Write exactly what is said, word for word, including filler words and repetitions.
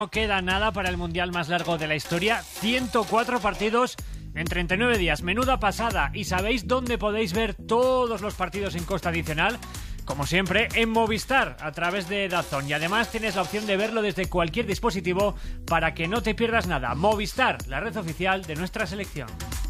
No queda nada para el mundial más largo de la historia, ciento cuatro partidos en treinta y nueve días, menuda pasada. ¿Y sabéis dónde podéis ver todos los partidos en costa adicional? Como siempre, en Movistar, a través de DAZN. Y además tienes la opción de verlo desde cualquier dispositivo para que no te pierdas nada. Movistar, la red oficial de nuestra selección.